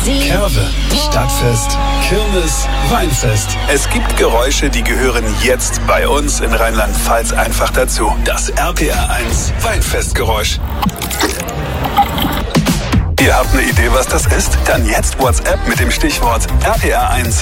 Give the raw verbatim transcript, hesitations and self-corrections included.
Curve, Stadtfest, Kirmes, Weinfest. Es gibt Geräusche, die gehören jetzt bei uns in Rheinland-Pfalz einfach dazu. Das R P R eins Weinfestgeräusch. Ihr habt eine Idee, was das ist? Dann jetzt WhatsApp mit dem Stichwort R P R eins